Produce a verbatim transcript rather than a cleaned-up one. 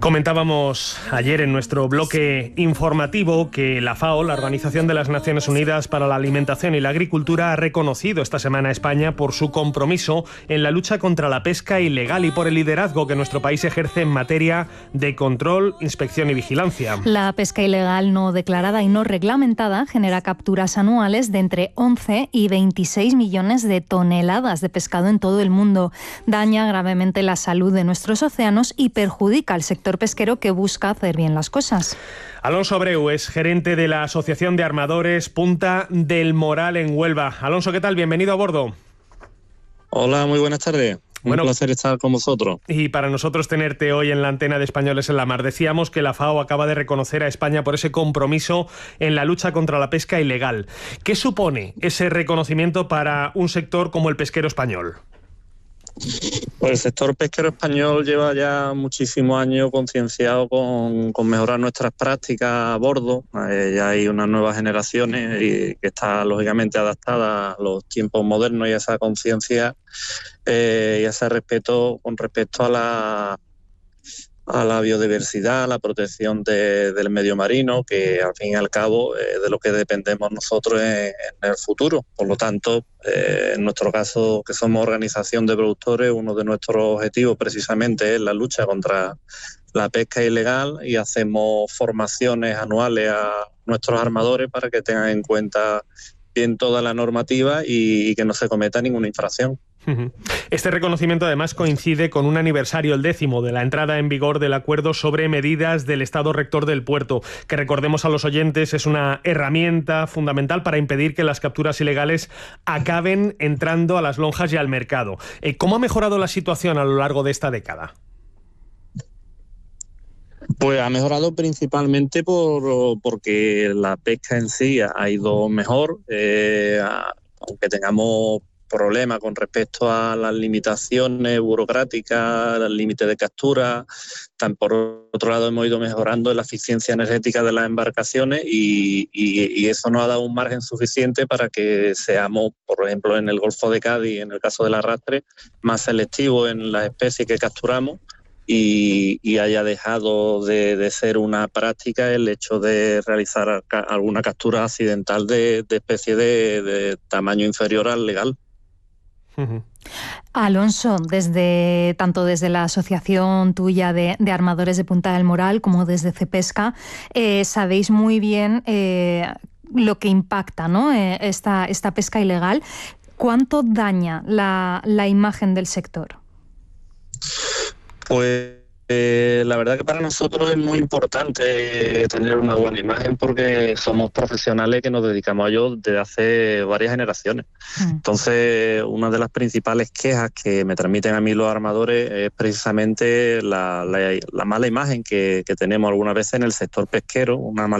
Comentábamos ayer en nuestro bloque informativo que la FAO, la Organización de las Naciones Unidas para la Alimentación y la Agricultura, ha reconocido esta semana a España por su compromiso en la lucha contra la pesca ilegal y por el liderazgo que nuestro país ejerce en materia de control, inspección y vigilancia. La pesca ilegal no declarada y no reglamentada genera capturas anuales de entre once y veintiséis millones de toneladas de pescado en todo el mundo. Daña gravemente la salud de nuestros océanos y perjudica al sector pesquero que busca hacer bien las cosas. Alonso Abreu es gerente de la Asociación de Armadores Punta del Moral en Huelva. Alonso, ¿qué tal? Bienvenido a bordo. Hola, muy buenas tardes. Bueno, un placer estar con vosotros. Y para nosotros tenerte hoy en la antena de Españoles en la Mar. Decíamos que la FAO acaba de reconocer a España por ese compromiso en la lucha contra la pesca ilegal. ¿Qué supone ese reconocimiento para un sector como el pesquero español? Pues el sector pesquero español lleva ya muchísimos años concienciado con, con mejorar nuestras prácticas a bordo. Eh, ya hay unas nuevas generaciones y que está lógicamente adaptada a los tiempos modernos y a esa conciencia eh, y a ese respeto con respecto a la a la biodiversidad, a la protección de, del medio marino, que al fin y al cabo eh, de lo que dependemos nosotros en, en el futuro. Por lo tanto, eh, en nuestro caso, que somos organización de productores, uno de nuestros objetivos precisamente es la lucha contra la pesca ilegal y hacemos formaciones anuales a nuestros armadores para que tengan en cuenta bien toda la normativa y, y que no se cometa ninguna infracción. Este reconocimiento además coincide con un aniversario, el décimo, de la entrada en vigor del acuerdo sobre medidas del Estado Rector del Puerto, que recordemos a los oyentes es una herramienta fundamental para impedir que las capturas ilegales acaben entrando a las lonjas y al mercado. ¿Cómo ha mejorado la situación a lo largo de esta década? Pues ha mejorado principalmente por porque la pesca en sí ha ido mejor, eh, aunque tengamos problemas con respecto a las limitaciones burocráticas, al límite de captura. Tan por otro lado hemos ido mejorando la eficiencia energética de las embarcaciones y, y, y eso nos ha dado un margen suficiente para que seamos, por ejemplo, en el Golfo de Cádiz, en el caso del arrastre, más selectivos en las especies que capturamos y, y haya dejado de, de ser una práctica el hecho de realizar ca- alguna captura accidental de, de especies de, de tamaño inferior al legal. Uh-huh. Alonso, desde tanto desde la asociación tuya de, de armadores de Punta del Moral como desde Cepesca, eh, sabéis muy bien eh, lo que impacta, ¿no? eh, esta, esta pesca ilegal. ¿Cuánto daña la, la imagen del sector? Pues eh, la verdad que para nosotros es muy importante tener una buena imagen porque somos profesionales que nos dedicamos a ello desde hace varias generaciones. Mm. Entonces, una de las principales quejas que me transmiten a mí los armadores es precisamente la, la, la mala imagen que, que tenemos algunas veces en el sector pesquero, una mala